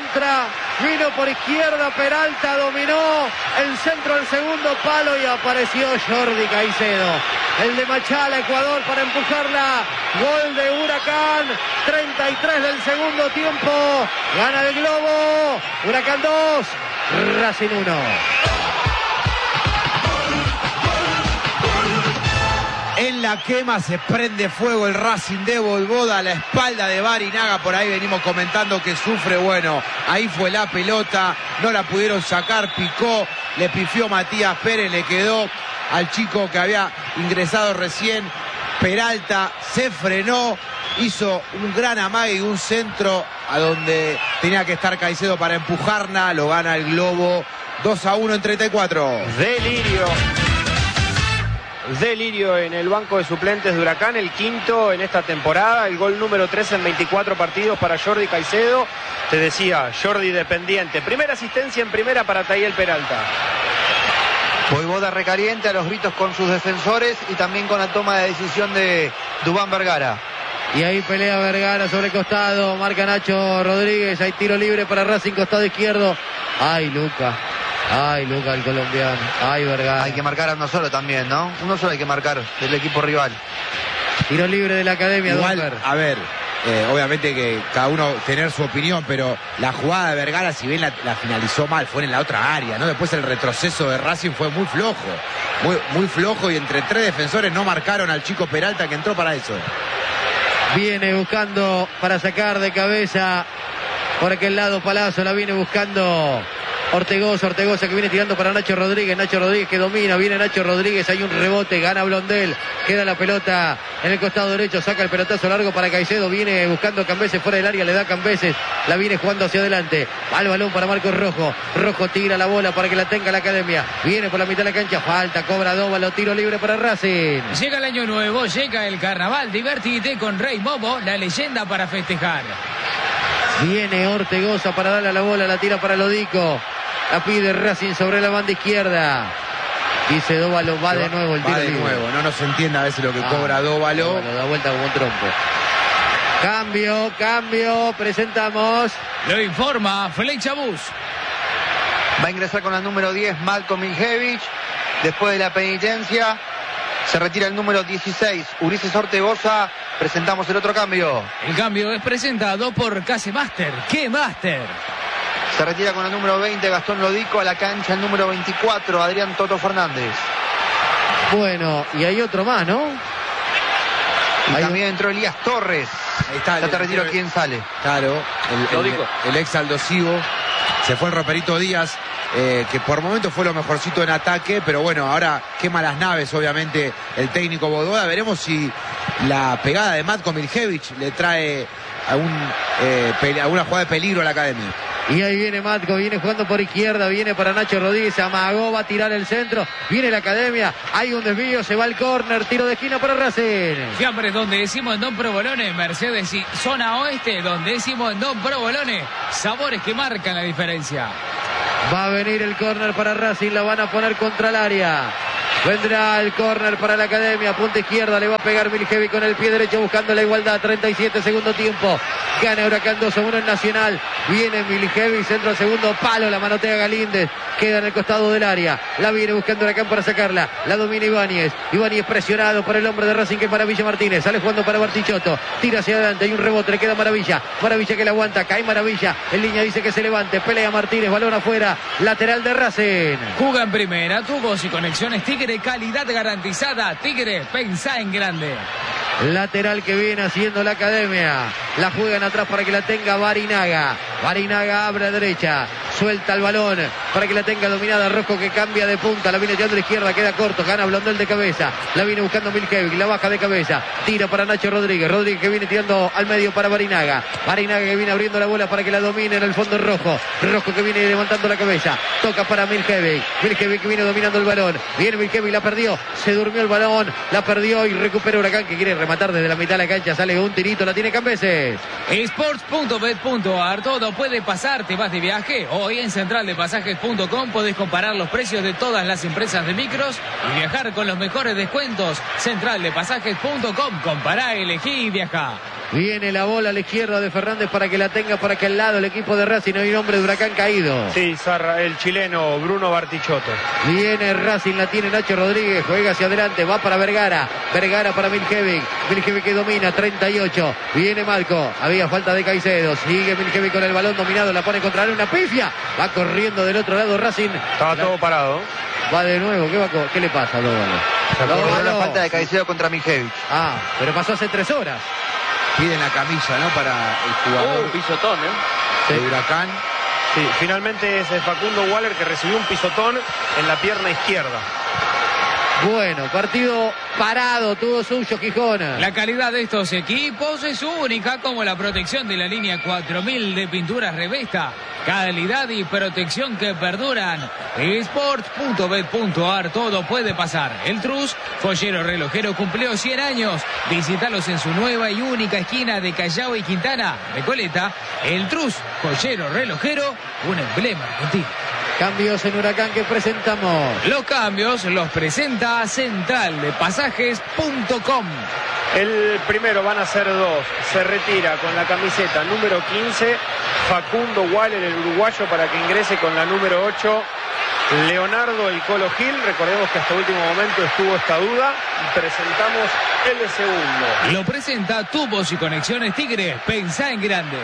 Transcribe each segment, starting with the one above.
contra, vino por izquierda, Peralta dominó el centro al segundo palo y apareció Jordi Caicedo, el de Machala, Ecuador, para empujarla. Gol de Huracán, 33 del segundo tiempo, gana el Globo, Huracán 2, Racing 1. En la quema se prende fuego el Racing de Voivoda a la espalda de Barinaga. Por ahí venimos comentando que sufre. Bueno, ahí fue la pelota, no la pudieron sacar, picó, le pifió Matías Pérez, le quedó al chico que había ingresado recién. Peralta se frenó, hizo un gran amague y un centro a donde tenía que estar Caicedo para empujarla. Lo gana el Globo 2-1 en 34. Delirio en el banco de suplentes de Huracán, el quinto en esta temporada, el gol número 3 en 24 partidos para Jordi Caicedo. Te decía, Jordi dependiente. Primera asistencia en primera para Tayel Peralta. Voivoda recaliente a los gritos con sus defensores y también con la toma de decisión de Duván Vergara. Y ahí pelea Vergara sobre el costado, marca Nacho Rodríguez, hay tiro libre para Racing, costado izquierdo. Ay, Luca el colombiano, ay, Vergara. Hay que marcar a uno solo también, ¿no? Uno solo hay que marcar del equipo rival. Tiro libre de la Academia. Igual, a ver, obviamente que cada uno tener su opinión, pero la jugada de Vergara, si bien la finalizó mal, fue en la otra área, ¿no? Después el retroceso de Racing fue muy flojo, muy flojo, y entre tres defensores no marcaron al chico Peralta, que entró para eso. Viene buscando para sacar de cabeza por aquel lado Palazzo, la viene buscando Ortegoza que viene tirando para Nacho Rodríguez que domina, viene Nacho Rodríguez, hay un rebote, gana Blondel, queda la pelota en el costado derecho, saca el pelotazo largo para Caicedo, viene buscando Cambeses fuera del área, le da Cambeses, la viene jugando hacia adelante, va el balón para Marcos Rojo tira la bola para que la tenga la Academia, viene por la mitad de la cancha, falta, cobra Dóvalo, tiro libre para Racing. Llega el año nuevo, llega el carnaval, divertite con Rey Momo, la leyenda para festejar. Viene Ortegoza para darle a la bola, la tira para Lodico. La pide Racing sobre la banda izquierda. Dice Dóvalo, va de nuevo el tiro libre. No nos entiende a veces lo que cobra Dóvalo. Da vuelta como un trompo. Cambio, presentamos. Lo informa Flecha Bus. Va a ingresar con el número 10 Malcolm Miljevic. Después de la penitencia se retira el número 16 Ulises Ortegoza. Presentamos el otro cambio. El cambio es presentado por Case Master. ¡Qué Master! Se retira con el número 20 Gastón Lodico, a la cancha el número 24 Adrián Toto Fernández. Bueno, y hay otro más, ¿no? Y también entró Elías Torres. Ahí está, ya te retiro quién sale. Claro, el ex Aldo Civo. Se fue el Roperito Díaz, que por momentos fue lo mejorcito en ataque, pero bueno, ahora quema las naves, obviamente, el técnico Voivoda. Veremos si la pegada de Matko Miljevic le trae alguna jugada de peligro a la Academia. Y ahí viene Matko, viene jugando por izquierda, viene para Nacho Rodríguez, amagó, va a tirar el centro, viene la Academia, hay un desvío, se va al córner, tiro de esquina para Racing. Fiambres donde decimos Don Provolone, Mercedes y zona oeste donde decimos Don Provolone, sabores que marcan la diferencia. Va a venir el córner para Racing, la van a poner contra el área. Vendrá el córner para la Academia, punta izquierda, le va a pegar Miljevic con el pie derecho buscando la igualdad, 37 segundo tiempo, gana Huracán 2-1 en Nacional, viene Miljevic, centro al segundo palo, la manotea Galíndez, queda en el costado del área, la viene buscando Huracán para sacarla, la domina Ibáñez presionado por el hombre de Racing que es Maravilla Martínez, sale jugando para Bartichotto, tira hacia adelante, hay un rebote, le queda Maravilla que la aguanta, cae Maravilla, en línea dice que se levante, pelea Martínez, balón afuera, lateral de Racing. Juga en primera, tu voz y conexiones Tigre, calidad garantizada, Tigre, pensá en grande. Lateral que viene haciendo la Academia, la juegan atrás para que la tenga Barinaga abre a derecha, suelta el balón para que la tenga dominada Rosco que cambia de punta, la viene tirando a la izquierda, queda corto, gana Blondel de cabeza, la viene buscando Miljevic, la baja de cabeza, tira para Nacho Rodríguez que viene tirando al medio para Barinaga que viene abriendo la bola para que la domine en el fondo Rojo que viene levantando la cabeza, toca para Miljevic que viene dominando el balón, viene Miljevic, la perdió, se durmió el balón, la perdió y recupera Huracán que quiere rematar desde la mitad de la cancha, sale un tirito, la tiene Cambeses. Sports.bet.ar, todo puede pasar, te vas de viaje, hoy en centraldepasajes.com podés comparar los precios de todas las empresas de micros y viajar con los mejores descuentos. Centraldepasajes.com, compará, elegí y viajá. Viene la bola a la izquierda de Fernández para que la tenga por aquel lado el equipo de Racing. Hay un hombre de Huracán caído. Sí, Zarra, el chileno Bruno Bartichotto. Viene Racing, la tiene Nacho Rodríguez, juega hacia adelante, va para Vergara. Vergara para Miljevic. Miljevic que domina, 38. Viene Malco, había falta de Caicedo. Sigue Miljevic con el balón dominado, la pone contra él, una pifia. Va corriendo del otro lado Racing. Estaba todo parado. Va de nuevo, ¿qué le pasa a Dóvalo? La falta de Caicedo contra Miljevic. Pero pasó hace 3 horas. Piden la camilla, ¿no? Para el jugador. Un pisotón, De Huracán. Sí, finalmente es Facundo Waller que recibió un pisotón en la pierna izquierda. Bueno, partido parado, todo suyo Gijón. La calidad de estos equipos es única, como la protección de la línea 4000 de pinturas Revesta. Calidad y protección que perduran. Sports.bet.ar, todo puede pasar. El Trus, joyero relojero, cumplió 100 años. Visítalos en su nueva y única esquina de Callao y Quintana. Recoleta, el Trus, joyero relojero, un emblema argentino. Cambios en Huracán que presentamos. Los cambios los presenta Central de Pasajes.com. El primero van a ser 2. Se retira con la camiseta número 15 Facundo Waller, el uruguayo, para que ingrese con la número 8 Leonardo El Colo Gil. Recordemos que hasta último momento estuvo esta duda y presentamos el segundo. Lo presenta Tubos y Conexiones Tigre. Pensá en grande.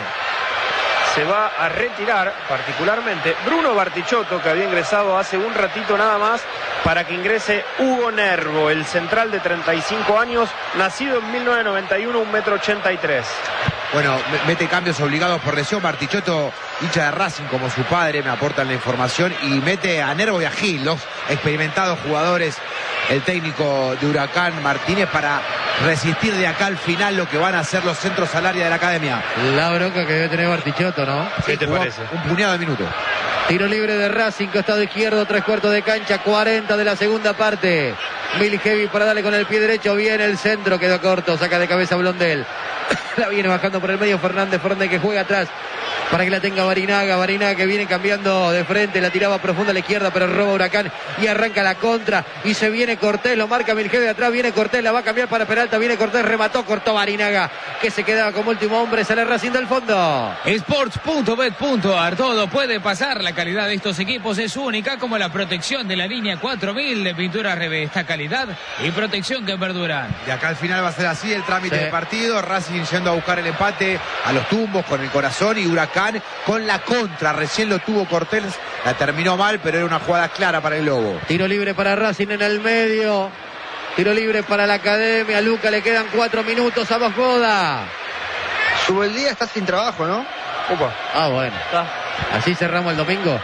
Se va a retirar particularmente Bruno Bartichotto, que había ingresado hace un ratito nada más, para que ingrese Hugo Nervo, el central de 35 años, nacido en 1991, 1,83 m. Bueno, mete cambios obligados por lesión. Bartichotto, hincha de Racing como su padre, me aportan la información, y mete a Nervo y a Gil, los experimentados jugadores, el técnico de Huracán Martínez, para resistir de acá al final lo que van a hacer los centros al área de la academia. La bronca que debe tener Bartichotto, ¿no? ¿Qué te parece? Un puñado de minutos. Tiro libre de Racing, costado izquierdo, 3/4 de cancha, 40 de la segunda parte. Miljevic para darle con el pie derecho, viene el centro, quedó corto, saca de cabeza Blondel. La viene bajando por el medio Fernández que juega atrás para que la tenga Barinaga que viene cambiando de frente, la tiraba profunda a la izquierda, pero roba Huracán y arranca la contra, y se viene Cortés, lo marca Miljevic atrás, viene Cortés, la va a cambiar para Peralta, viene Cortés, remató, cortó Barinaga, que se quedaba como último hombre, sale Racing del fondo. Sports.bet.ar, todo puede pasar. La calidad de estos equipos es única, como la protección de la línea 4000 de pintura Revesta. Calidad y protección que perduran. De acá al final va a ser así el trámite del partido. Racing yendo a buscar el empate a los tumbos con el corazón, y Huracán con la contra. Recién lo tuvo Cortés, la terminó mal, pero era una jugada clara para el Lobo. Tiro libre para Racing en el medio. Tiro libre para la academia. Luca, le quedan 4 minutos a Bosboda. Subeldía está sin trabajo, ¿no? Opa. Bueno. Así cerramos el domingo.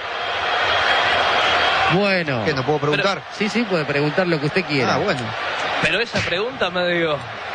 Bueno. ¿Qué, no puedo preguntar? Pero, sí, puede preguntar lo que usted quiera. Bueno. Pero esa pregunta medio.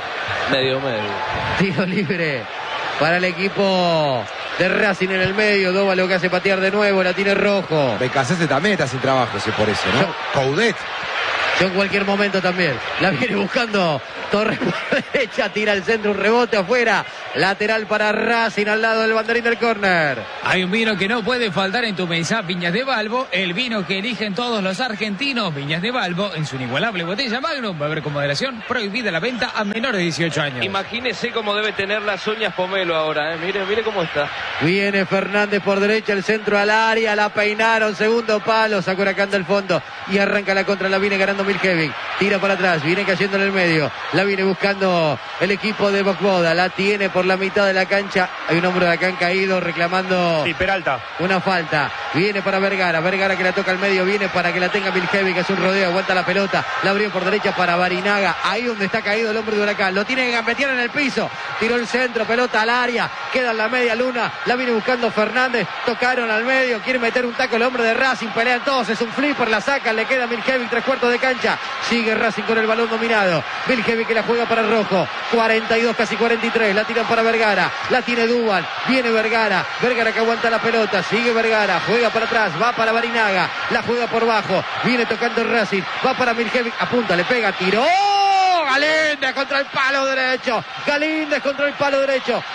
Tiro libre para el equipo de Racing en el medio. Dóvalo que hace patear de nuevo, la tiene Rojo. Becasese también está sin trabajo, si por eso, ¿no? Coudet. Yo en cualquier momento también. La viene buscando Torres por derecha, tira el centro, un rebote afuera. Lateral para Racing al lado del banderín del córner. Hay un vino que no puede faltar en tu mesa, Viñas de Balbo, el vino que eligen todos los argentinos. Viñas de Balbo, en su inigualable botella Magnum, va a haber con moderación, prohibida la venta a menores de 18 años. Imagínese cómo debe tener las uñas Pomelo ahora, mire cómo está. Viene Fernández por derecha, el centro al área, la peinaron, segundo palo, sacó Huracán del fondo y arranca la contra, la viene ganando Miljevic, tira para atrás, viene cayendo en el medio, la viene buscando el equipo de Bosboda, la tiene por la mitad de la cancha, hay un hombre de acá caído reclamando Peralta. Una falta, viene para Vergara que la toca al medio, viene para que la tenga Miljevic, que es un rodeo, aguanta la pelota, la abrió por derecha para Barinaga, ahí donde está caído el hombre de Huracán, lo tiene que gambetear en el piso, tiró el centro, pelota al área, queda en la media luna, la viene buscando Fernández, tocaron al medio, quiere meter un taco el hombre de Racing, pelean todos, es un flipper, la saca, le queda Miljevic, 3/4 de cancha, sigue Racing con el balón dominado, Miljevic que la juega para Rojo, 42, casi 43, la tiran para Vergara, la tiene Duban, viene Vergara que aguanta la pelota, sigue Vergara, juega para atrás, va para Barinaga, la juega por bajo, viene tocando el Racing, va para Miljevic, apunta, le pega, tiró. Galíndez contra el palo derecho.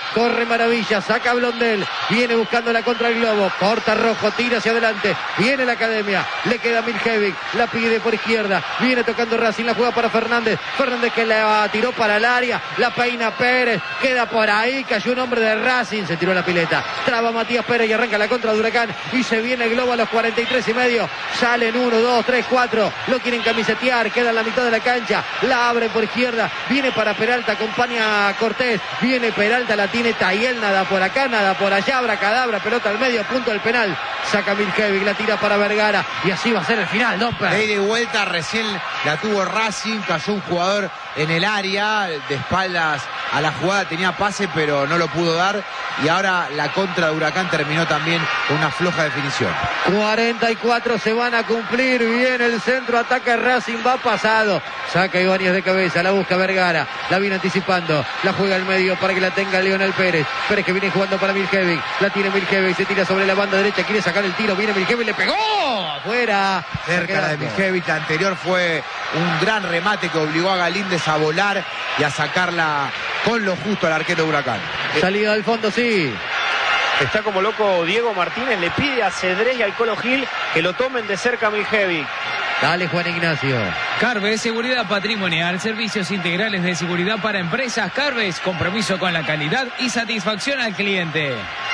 corre Maravilla, saca Blondel, viene buscando la contra el globo, corta Rojo, tira hacia adelante, viene la Academia, le queda Miljevic, la pide por izquierda, viene tocando Racing, la juega para Fernández que la tiró para el área, la peina Pérez, queda por ahí, cayó un hombre de Racing, se tiró la pileta, traba Matías Pérez y arranca la contra de Huracán, y se viene el globo a los 43,5, salen 1, 2, 3, 4, lo quieren camisetear, queda en la mitad de la cancha, la abre por izquierda, viene para Peralta, acompaña a Cortés, viene Peralta, la tiene Tayel, nada por acá, nada por allá, abracadabra, pelota al medio, punto del penal, saca Miljevic, la tira para Vergara, y así va a ser el final, Domper. De ida y vuelta, recién la tuvo Racing, cayó un jugador en el área, de espaldas a la jugada, tenía pase pero no lo pudo dar, y ahora la contra de Huracán terminó también con una floja definición. 44 se van a cumplir, viene el centro, ataca Racing, va pasado, saca Ibáñez de cabeza, la busca Vergara, la viene anticipando, la juega al medio para que la tenga Leonel Pérez, Pérez que viene jugando para Miljevic, la tiene Miljevic, se tira sobre la banda derecha, quiere sacar el tiro, viene Miljevic, le pegó, afuera, cerca de Miljevic, la anterior fue un gran remate que obligó a Galíndez a volar y a sacarla con lo justo al arquero de Huracán. Salida del fondo, sí. Está como loco Diego Martínez, le pide a Cedrés y al Colo Gil que lo tomen de cerca a Miljevic. Dale, Juan Ignacio. Carves, seguridad patrimonial, servicios integrales de seguridad para empresas. Carves, compromiso con la calidad y satisfacción al cliente.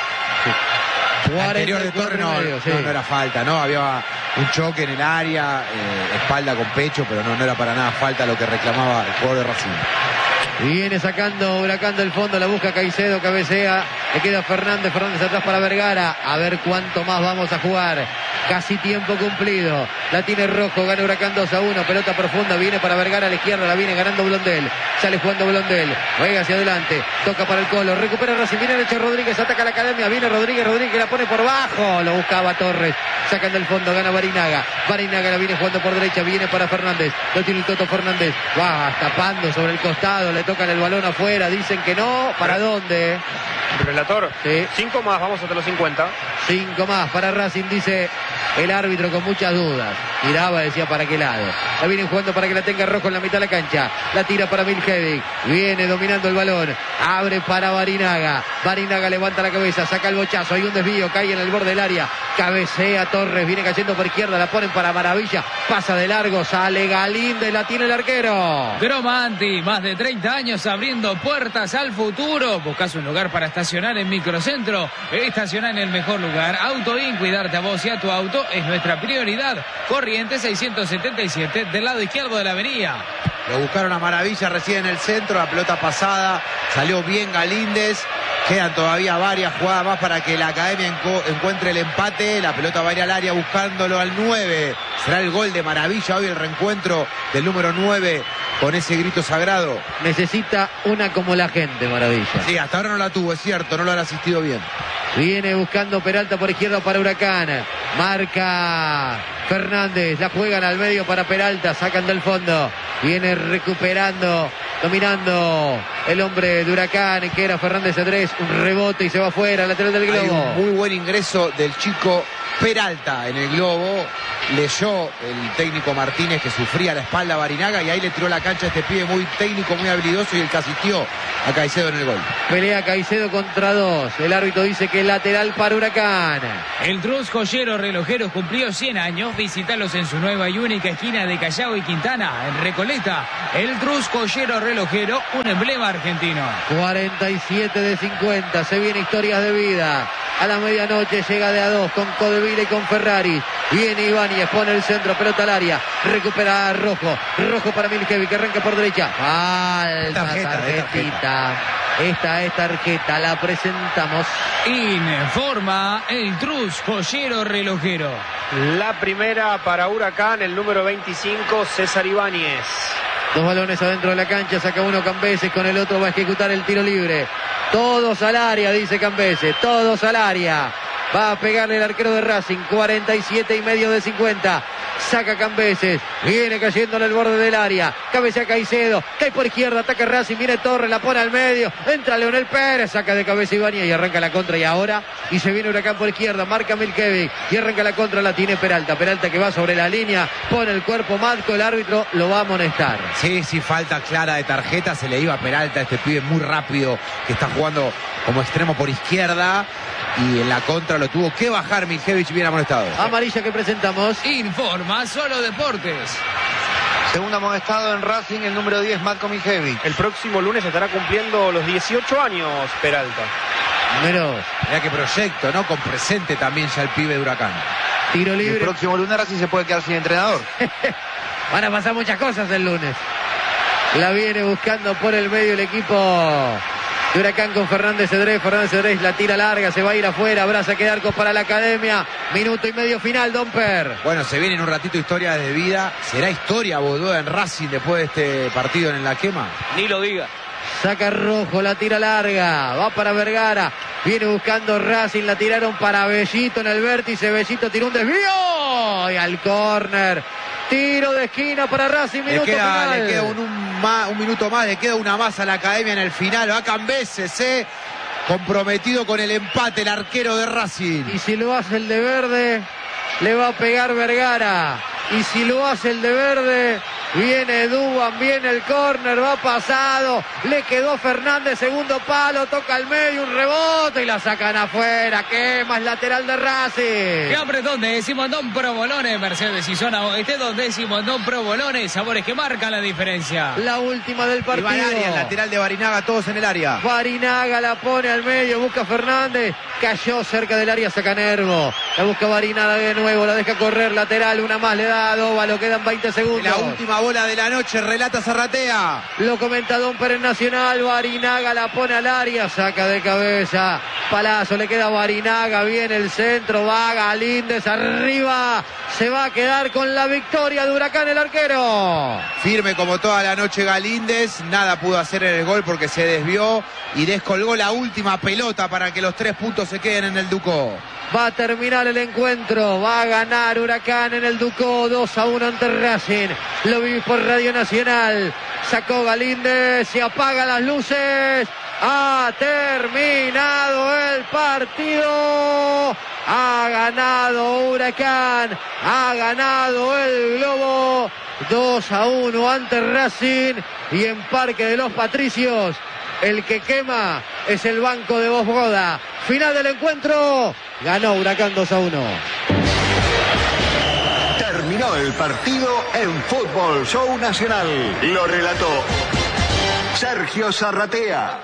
El anterior de Torre no era falta, ¿no? Había un choque en el área, espalda con pecho, pero no era para nada falta lo que reclamaba el jugador de Racing. Viene sacando Huracán del fondo, la busca Caicedo, cabecea, le queda Fernández atrás para Vergara, a ver cuánto más vamos a jugar, casi tiempo cumplido, la tiene Rojo, gana Huracán 2-1, pelota profunda, viene para Vergara a la izquierda, la viene ganando Blondel, sale jugando Blondel, juega hacia adelante, toca para el Colo, recupera Racing, viene Leche Rodríguez, ataca a la Academia, viene Rodríguez que la pone por bajo, lo buscaba Torres, sacan del fondo, gana Barinaga la viene jugando por derecha, viene para Fernández, lo tiene el Toto Fernández, va tapando sobre el costado, le tocan el balón afuera, dicen que no, ¿para dónde? Relator, sí. 5 más, vamos hasta los 50. 5 más para Racing, dice el árbitro con muchas dudas. Miraba, decía para qué lado. La vienen jugando para que la tenga Rojo en la mitad de la cancha. La tira para Miljevic. Viene dominando el balón. Abre para Barinaga. Barinaga levanta la cabeza, saca el bochazo. Hay un desvío, cae en el borde del área. Cabecea Torres, viene cayendo por izquierda. La ponen para Maravilla. Pasa de largo, sale Galíndez, la tiene el arquero. Gromanti, más de 30 años abriendo puertas al futuro. Buscas un lugar para estacionar en Microcentro. Estacionar en el mejor lugar. Autoin, cuidarte a vos y a tu auto es nuestra prioridad. Corrientes 677 del lado izquierdo de la avenida. Lo buscaron a Maravilla recién en el centro, la pelota pasada, salió bien Galíndez. Quedan todavía varias jugadas más para que la Academia encuentre el empate. La pelota va a ir al área buscándolo al 9. Será el gol de Maravilla hoy, el reencuentro del número 9 con ese grito sagrado. Necesita una como la gente, Maravilla. Sí, hasta ahora no la tuvo, es cierto, no lo han asistido bien. Viene buscando Peralta por izquierda para Huracán. Marca Fernández, la juegan al medio para Peralta, sacan del fondo. Viene recuperando, dominando el hombre de Huracán, que era Fernández Cedrés. Un rebote y se va afuera, lateral del globo. Hay un muy buen ingreso del chico Peralta en el globo. Leyó el técnico Martínez que sufría la espalda a Barinaga y ahí le tiró la cancha a este pibe muy técnico, muy habilidoso, y el que asistió a Caicedo en el gol. Pelea Caicedo contra 2. El árbitro dice que es lateral para Huracán. El Trus Joyero Relojeros cumplió 100 años. Visítalos en su nueva y única esquina de Callao y Quintana, en Recoleta. El Trus Joyero Relojero, un emblema argentino. 47 de 50. Se viene Historias de Vida. A la medianoche llega de a 2 con Codevila y con Ferrari. Viene Ibáñez, pone el centro, pelota al área. Recupera Rojo. Rojo para Miljevic, que arranca por derecha. Falta, tarjetita. Esta es tarjeta, la presentamos. Informa el Trus Joyero Relojero. La primera para Huracán, el número 25, César Ibáñez. 2 balones adentro de la cancha, saca uno Cambeses, con el otro va a ejecutar el tiro libre. Todos al área, dice Cambeses, todos al área. Va a pegarle el arquero de Racing, 47,5 de 50. saca Cambeses, viene cayendo en el borde del área, cabecea Caicedo, cae por izquierda, ataca Racing, viene Torres, la pone al medio, entra Leonel Pérez, saca de cabeza Ibáñez y arranca la contra. Y se viene Huracán por izquierda, marca Milkevic y arranca la contra, la tiene Peralta que va sobre la línea, pone el cuerpo Matco, el árbitro lo va a amonestar. Sí, falta clara de tarjeta, se le iba a Peralta, este pibe muy rápido que está jugando como extremo por izquierda, y en la contra lo tuvo que bajar Milkevic, bien amonestado. Amarilla que presentamos. Informa Solo Deportes. Segundo amonestado en Racing, el número 10, Matko Milkevic. El próximo lunes estará cumpliendo los 18 años Peralta. Números. Mirá qué proyecto, ¿no? Con presente también ya el pibe de Huracán. Tiro libre. El próximo lunes Racing se puede quedar sin entrenador. Van a pasar muchas cosas el lunes. La viene buscando por el medio el equipo de Huracán con Fernández Cedrés. Fernández Cedrés la tira larga, se va a ir afuera. Abraza que arcos para la Academia. Minuto y medio final, Domper. Bueno, se viene en un ratito historia de vida. ¿Será historia Bodoa en Racing después de este partido en La Quema? Ni lo diga. Saca Rojo, la tira larga, va para Vergara, viene buscando Racing, la tiraron para Bellito en el vértice, Bellito tiró un desvío y al córner, tiro de esquina para Racing, minuto final. Le queda un minuto más, le queda una más a la Academia en el final, va Cambeses, comprometido con el empate el arquero de Racing. Y si lo hace el de verde, le va a pegar Vergara, y si lo hace el de verde... Viene Duban, viene el córner, va pasado, le quedó Fernández, segundo palo, toca al medio, un rebote y la sacan afuera. Quema, es lateral de Racing. Que apretón de Simondón Provolone, Mercedes y zona oeste, donde Simondón Provolone, sabores que marcan la diferencia. La última del partido. Y área, el lateral de Barinaga, todos en el área. Barinaga la pone al medio, busca Fernández, cayó cerca del área, saca Nervo. La busca Barinaga de nuevo, la deja correr, lateral, una más le da a Dóvalo, quedan 20 segundos. La última bola de la noche, relata Zarratea. Lo comenta Don Pérez Nacional, Barinaga la pone al área, saca de cabeza, Palazzo, le queda Barinaga, viene el centro, va Galíndez arriba, se va a quedar con la victoria de Huracán el arquero. Firme como toda la noche Galíndez, nada pudo hacer en el gol porque se desvió y descolgó la última pelota para que los 3 puntos se queden en el Ducó. Va a terminar el encuentro, va a ganar Huracán en el Ducó, 2-1 ante Racing. Lo vi por Radio Nacional, sacó Galíndez, se apagan las luces. Ha terminado el partido. Ha ganado Huracán, ha ganado el Globo. 2-1 ante Racing. Y en Parque de los Patricios, el que quema es el banco de Bosboda. Final del encuentro, ganó Huracán 2-1. Terminó el partido en Fútbol Show Nacional. Lo relató Sergio Zarratea.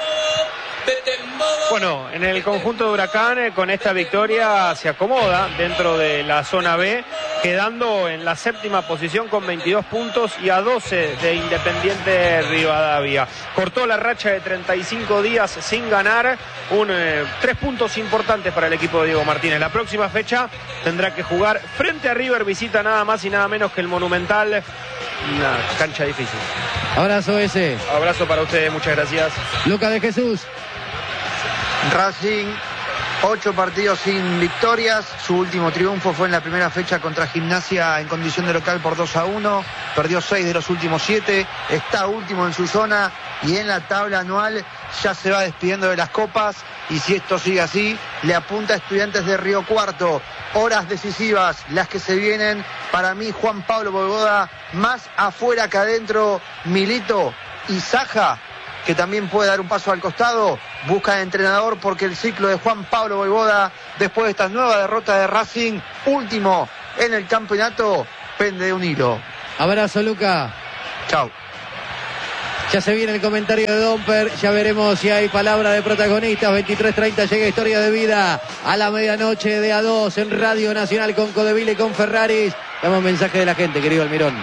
Bueno, en el conjunto de Huracán con esta victoria se acomoda dentro de la zona B, quedando en la 7ª posición con 22 puntos y a 12 de Independiente Rivadavia. Cortó la racha de 35 días sin ganar, 3 puntos importantes para el equipo de Diego Martínez. La próxima fecha tendrá que jugar frente a River, visita nada más y nada menos que el Monumental, una cancha difícil. Abrazo ese. Abrazo para ustedes, muchas gracias. Lucas de Jesús. Racing, 8 partidos sin victorias. Su último triunfo fue en la primera fecha contra Gimnasia en condición de local por 2-1. Perdió 6 de los últimos 7. Está último en su zona y en la tabla anual ya se va despidiendo de las copas. Y si esto sigue así, le apunta a Estudiantes de Río Cuarto. Horas decisivas las que se vienen. Para mí, Juan Pablo Boivoda, más afuera que adentro. Milito y Saja, que también puede dar un paso al costado, busca entrenador porque el ciclo de Juan Pablo Boivoda, después de esta nueva derrota de Racing, último en el campeonato, pende de un hilo. Abrazo, Luca. Chau. Ya se viene el comentario de Domper, ya veremos si hay palabra de protagonistas. 23:30 llega Historia de Vida a la medianoche de A2 en Radio Nacional con Codeville y con Ferraris. Damos mensaje de la gente, querido Almirón.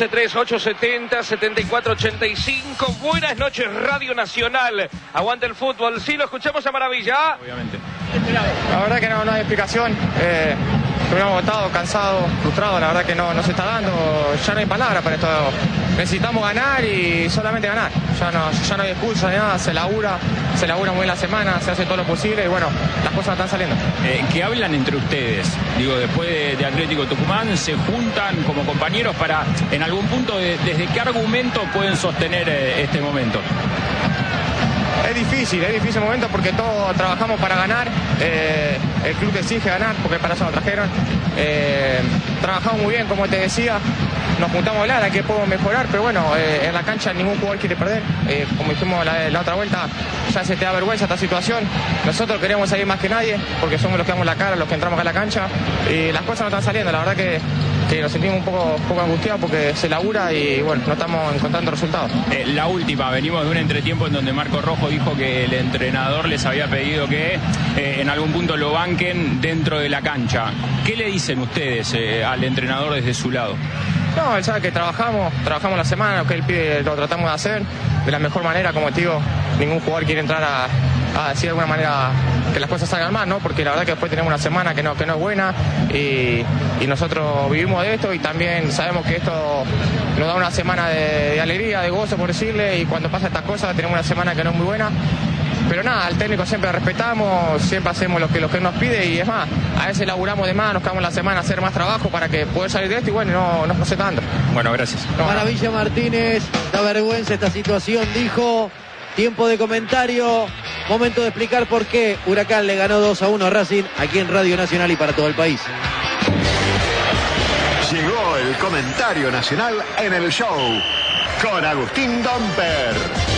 11-3-870-7485. Buenas noches, Radio Nacional. Aguante el fútbol. Sí, lo escuchamos a maravilla. Obviamente. La verdad que no hay explicación. Hemos votado, cansado, frustrado. La verdad que no se está dando. Ya no hay palabras para esto. Necesitamos ganar y solamente ganar. Ya no hay excusa ni nada. Se labura se labura muy bien la semana, se hace todo lo posible y bueno, las cosas están saliendo. ¿Qué hablan entre ustedes? Digo, después de Atlético Tucumán, ¿se juntan como compañeros para, en algún punto, desde qué argumento pueden sostener este momento? Es difícil el momento porque todos trabajamos para ganar, el club exige ganar porque para eso nos trajeron, trabajamos muy bien como te decía, nos juntamos a hablar, que podemos mejorar, pero bueno, en la cancha ningún jugador quiere perder, como dijimos la otra vuelta, ya se te da vergüenza esta situación, nosotros queremos salir más que nadie porque somos los que damos la cara, los que entramos acá a la cancha y las cosas no están saliendo, la verdad que nos sentimos un poco angustiados porque se labura y bueno, no estamos encontrando resultados. La última, venimos de un entretiempo en donde Marco Rojo dijo que el entrenador les había pedido que en algún punto lo banquen dentro de la cancha. ¿Qué le dicen ustedes al entrenador desde su lado? No, él sabe que trabajamos la semana, lo que él pide lo tratamos de hacer de la mejor manera, como te digo, ningún jugador quiere entrar a decir de alguna manera que las cosas salgan mal, ¿no? Porque la verdad que después tenemos una semana que no es buena y nosotros vivimos de esto y también sabemos que esto nos da una semana de alegría, de gozo, por decirle, y cuando pasan estas cosas tenemos una semana que no es muy buena. Pero nada, al técnico siempre respetamos, siempre hacemos lo que nos pide y es más, a veces laburamos de más, nos quedamos la semana a hacer más trabajo para que poder salir de esto y bueno, no pase tanto. Bueno, gracias. Maravilla Martínez, da vergüenza esta situación, dijo. Tiempo de comentario, momento de explicar por qué Huracán le ganó 2-1 a Racing aquí en Radio Nacional y para todo el país. Llegó el comentario nacional en el show con Agustín Domper.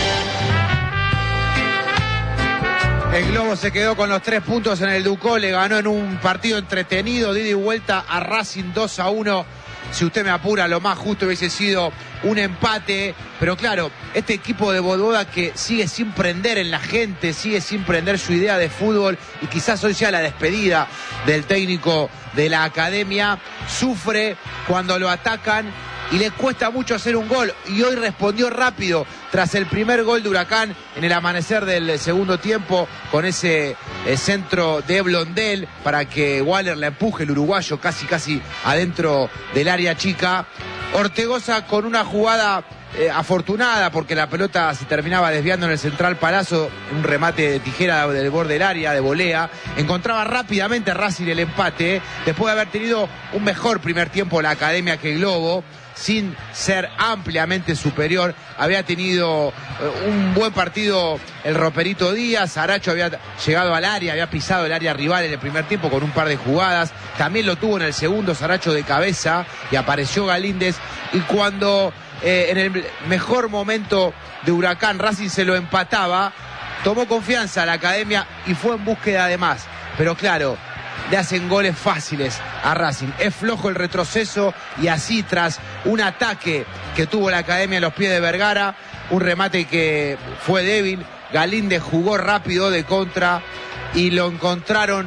El Globo se quedó con los 3 puntos en el Ducó, le ganó en un partido entretenido, de ida y vuelta a Racing 2-1. Si usted me apura, lo más justo hubiese sido un empate, pero claro, este equipo de Bododa que sigue sin prender en la gente, sigue sin prender su idea de fútbol y quizás hoy sea la despedida del técnico de la academia, sufre cuando lo atacan y le cuesta mucho hacer un gol y hoy respondió rápido tras el primer gol de Huracán en el amanecer del segundo tiempo con ese centro de Blondel para que Waller le empuje, el uruguayo casi adentro del área chica. Ortegoza con una jugada afortunada porque la pelota se terminaba desviando en el central Palazzo, un remate de tijera del borde del área, de volea, encontraba rápidamente a Racing el empate después de haber tenido un mejor primer tiempo la academia que el Globo, sin ser ampliamente superior. Había tenido un buen partido el Roperito Díaz, Saracho había llegado al área, había pisado el área rival en el primer tiempo con un par de jugadas, también lo tuvo en el segundo Saracho de cabeza y apareció Galíndez y cuando en el mejor momento de Huracán Racing se lo empataba, tomó confianza a la academia y fue en búsqueda de más, pero claro, le hacen goles fáciles a Racing. Es flojo el retroceso y así tras un ataque que tuvo la academia a los pies de Vergara, un remate que fue débil, Galíndez jugó rápido de contra y lo encontraron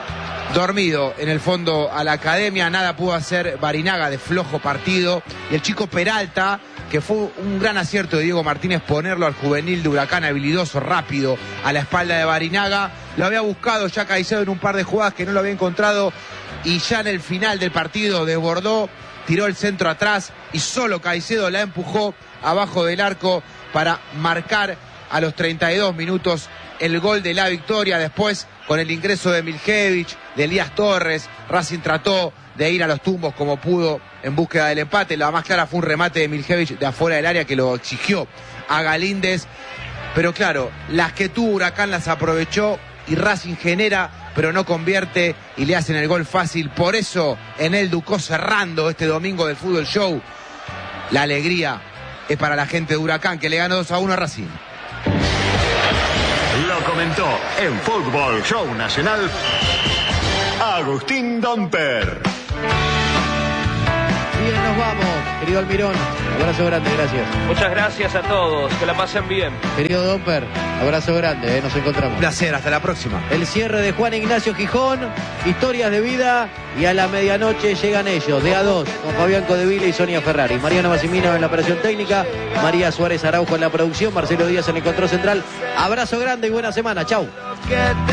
dormido en el fondo a la academia, nada pudo hacer Barinaga de flojo partido y el chico Peralta, que fue un gran acierto de Diego Martínez ponerlo al juvenil de Huracán habilidoso, rápido, a la espalda de Barinaga, lo había buscado ya Caicedo en un par de jugadas que no lo había encontrado y ya en el final del partido desbordó, tiró el centro atrás y solo Caicedo la empujó abajo del arco para marcar a los 32 minutos el gol de la victoria. Después, con el ingreso de Miljevich, de Elías Torres, Racing trató de ir a los tumbos como pudo en búsqueda del empate. La más clara fue un remate de Miljevich de afuera del área que lo exigió a Galíndez. Pero claro, las que tuvo Huracán las aprovechó y Racing genera, pero no convierte y le hacen el gol fácil. Por eso, en el Ducó cerrando este domingo del Fútbol Show, la alegría es para la gente de Huracán que le ganó 2-1 a Racing. Lo comentó en Fútbol Show Nacional Agustín Domper. Bien, nos vamos, querido Almirón. Abrazo grande, gracias. Muchas gracias a todos, que la pasen bien. Querido Domper, abrazo grande, nos encontramos. Un placer, hasta la próxima. El cierre de Juan Ignacio Gijón, historias de vida, y a la medianoche llegan ellos, de A2, con Fabián Codevila y Sonia Ferrari. Mariano Massimino en la operación técnica, María Suárez Araujo en la producción, Marcelo Díaz en el control central. Abrazo grande y buena semana, chau.